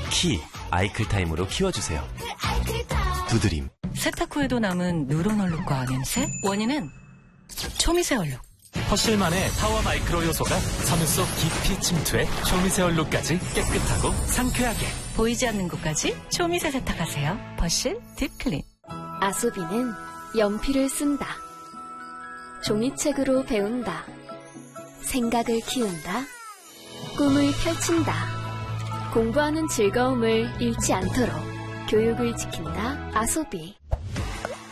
키 아이클타임으로 키워주세요. 두드림. 세탁 후에도 남은 누런 얼룩과 냄새? 원인은 초미세 얼룩. 퍼실만의 파워 마이크로 요소가 섬유 속 깊이 침투해 초미세 얼룩까지 깨끗하고 상쾌하게. 보이지 않는 곳까지 초미세 세탁하세요. 퍼실 딥클린. 아소비는 연필을 쓴다. 종이책으로 배운다. 생각을 키운다. 꿈을 펼친다. 공부하는 즐거움을 잃지 않도록 교육을 지킨다. 아소비.